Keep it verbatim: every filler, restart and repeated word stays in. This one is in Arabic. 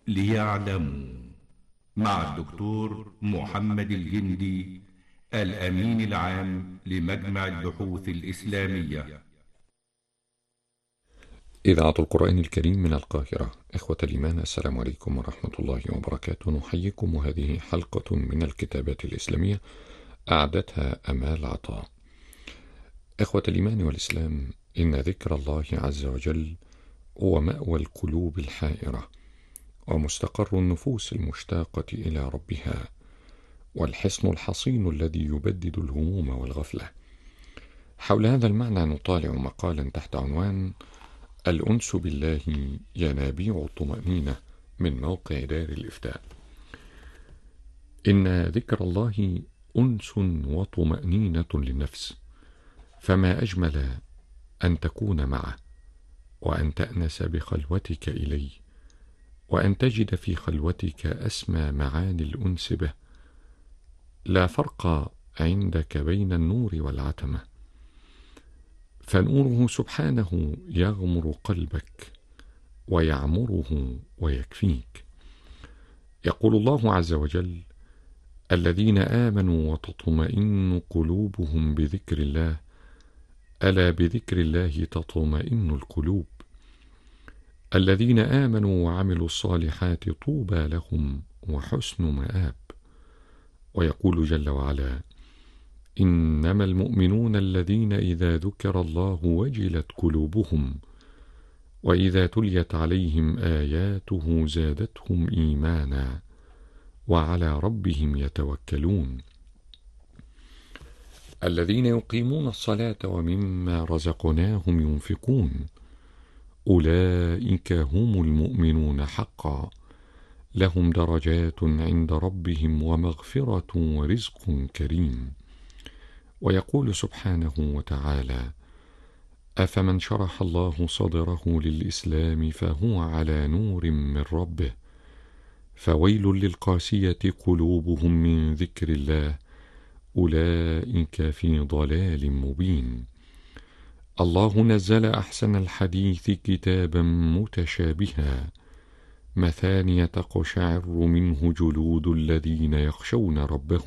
ليعلموا، مع الدكتور محمد الجندي، الأمين العام لمجمع البحوث الإسلامية. إذاعة القرآن الكريم من القاهرة. إخوة الإيمان، السلام عليكم ورحمة الله وبركاته. نحييكم، وهذه حلقة من الكتابات الإسلامية أعدتها أمال عطاء. إخوة الإيمان والإسلام، إن ذكر الله عز وجل هو مأوى القلوب الحائرة، ومستقر النفوس المشتاقة إلى ربها، والحصن الحصين الذي يبدد الهموم والغفلة. حول هذا المعنى نطالع مقالا تحت عنوان الأنس بالله ينابيع الطمأنينة من موقع دار الإفتاء. إن ذكر الله أنس وطمأنينة للنفس، فما أجمل أن تكون معه، وأن تأنس بخلوتك إليه، وأن تجد في خلوتك أسمى معاني الأنس به. لا فرق عندك بين النور والعتمة، فنوره سبحانه يغمر قلبك ويعمره ويكفيك. يقول الله عز وجل: الذين آمنوا وتطمئن قلوبهم بذكر الله، ألا بذكر الله تطمئن القلوب. الذين آمنوا وعملوا الصالحات طوبى لهم وحسن مآب. ويقول جل وعلا: إنما المؤمنون الذين إذا ذكر الله وجلت قلوبهم وإذا تليت عليهم آياته زادتهم إيمانا وعلى ربهم يتوكلون. الذين يقيمون الصلاة ومما رزقناهم ينفقون، أولئك هم المؤمنون حقا، لهم درجات عند ربهم ومغفرة ورزق كريم. ويقول سبحانه وتعالى: أفمن شرح الله صدره للإسلام فهو على نور من ربه، فويل للقاسية قلوبهم من ذكر الله، أولئك في ضلال مبين. الله نزل أحسن الحديث كتابا متشابها، مثانية تقشعر منه جلود الذين يخشون ربهم